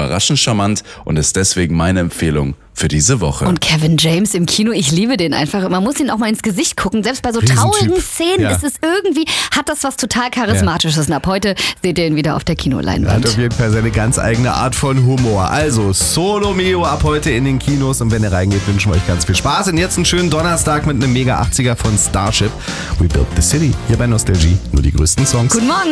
überraschend charmant und ist deswegen meine Empfehlung für diese Woche. Und Kevin James im Kino, ich liebe den einfach. Man muss ihn auch mal ins Gesicht gucken. Selbst bei so traurigen Szenen ist es irgendwie, hat das was total Charismatisches. Und ab heute seht ihr ihn wieder auf der Kinoleinwand. Hat auf jeden Fall seine ganz eigene Art von Humor. Also Solo Mio ab heute in den Kinos. Und wenn ihr reingeht, wünschen wir euch ganz viel Spaß. Und jetzt einen schönen Donnerstag mit einem Mega 80er von Starship. We Built the City. Hier bei Nostalgie. Nur die größten Songs. Guten Morgen.